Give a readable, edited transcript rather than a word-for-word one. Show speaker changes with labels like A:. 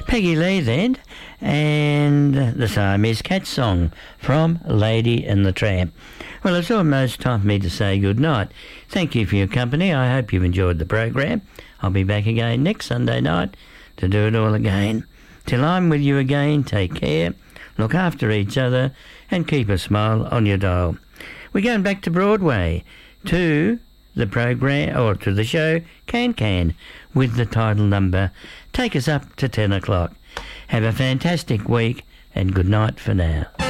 A: Peggy Lee then, and the Siamese Cat song from Lady and the Tramp. Well, it's almost time for me to say good night. Thank you for your company. I hope you've enjoyed the program. I'll be back again next Sunday night to do it all again. Till I'm with you again, take care, look after each other, and keep a smile on your dial. We're going back to Broadway to the program, or to the show Can with the title number Take Us Up to 10 o'clock. Have a fantastic week and good night for now.